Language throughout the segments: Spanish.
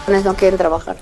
no quieren trabajar.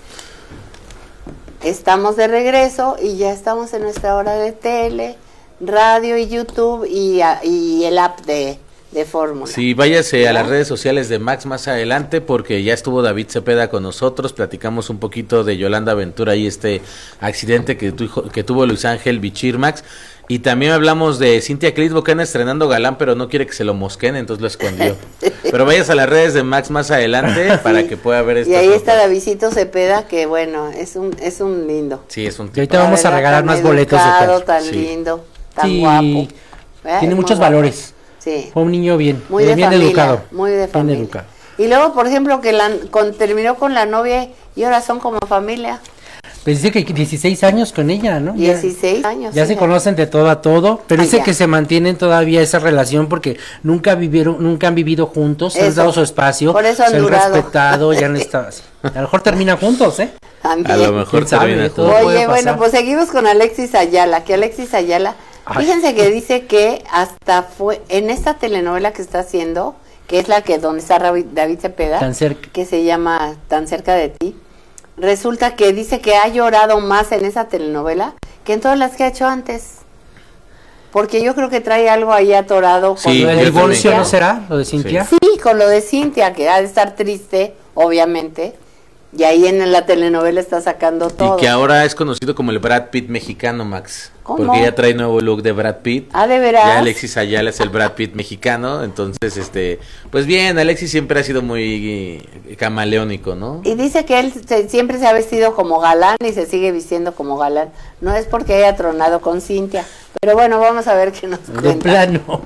Estamos de regreso y ya estamos en nuestra hora de tele, radio y YouTube y el app de Fórmula. Sí, váyase a las redes sociales de Max más adelante porque ya estuvo David Cepeda con nosotros, platicamos un poquito de Yolanda Ventura y este accidente que tuvo Luis Ángel Bichir, Max, y también hablamos de Cintia Clitbo, que anda estrenando galán, pero no quiere que se lo mosquen, entonces lo escondió. Pero váyase a las redes de Max más adelante para que pueda ver esto. Y ahí está Davidcito Cepeda, que bueno, es un lindo. Sí, es un tipo. Y ahorita vamos a regalar más boletos de Pedro. Tan lindo, tan guapo. Tiene muchos valores. Sí. Fue un niño bien familia, educado. Muy de familia. Bien educado. Y luego, por ejemplo, que terminó con la novia y ahora son como familia. Pues dice que 16 años con ella, ¿no? 16 años. Ya se conocen de todo a todo, pero dice que se mantienen todavía esa relación porque nunca han vivido juntos, se han dado su espacio, por eso se han respetado, ya no está así. A lo mejor terminan juntos, ¿eh? También. A lo mejor terminan juntos. Oye, bueno, pues seguimos con Alexis Ayala, fíjense que dice que hasta fue en esta telenovela que está haciendo, que es donde está David Cepeda, que se llama Tan cerca de ti, resulta que dice que ha llorado más en esa telenovela que en todas las que ha hecho antes. Porque yo creo que trae algo ahí atorado con lo del divorcio, ¿no será? ¿Lo de Cintia? Sí, con lo de Cintia, que ha de estar triste, obviamente. Y ahí en la telenovela está sacando todo. Y que ahora es conocido como el Brad Pitt mexicano, Max. ¿Cómo? Porque ya trae nuevo look de Brad Pitt. Ah, ¿de veras? Ya Alexis Ayala es el Brad Pitt mexicano. Entonces, pues bien, Alexis siempre ha sido muy camaleónico, ¿no? Y dice que él siempre se ha vestido como galán y se sigue vistiendo como galán. No es porque haya tronado con Cintia. Pero bueno, vamos a ver qué nos cuenta. De plano.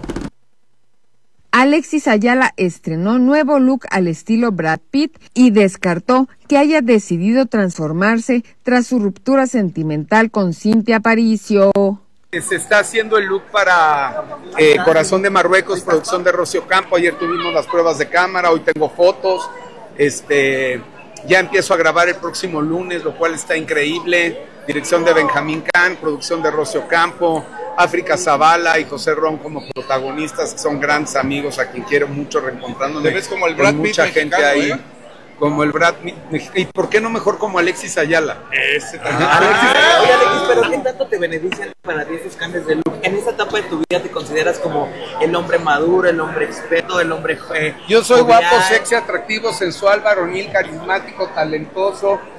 Alexis Ayala estrenó nuevo look al estilo Brad Pitt y descartó que haya decidido transformarse tras su ruptura sentimental con Cintia Aparicio. Se está haciendo el look para Corazón de Marruecos, producción de Rocío Campo. Ayer tuvimos las pruebas de cámara, hoy tengo fotos. Ya empiezo a grabar el próximo lunes, lo cual está increíble. Dirección de Benjamín Can, producción de Rocío Campo, África Zavala y José Ron como protagonistas, que son grandes amigos a quien quiero mucho, reencontrándome. ¿Te ves como el Brad Pitt mucha gente ahí? Como el Brad Pitt. ¿Y por qué no mejor como Alexis Ayala? Ese también. Oye, Alexis, pero ¿qué tanto te benefician para ti esos cambios de look? En esta etapa de tu vida te consideras como el hombre maduro, el hombre experto, el hombre Yo soy jovial. guapo, sexy, atractivo, sensual, varonil, carismático, talentoso,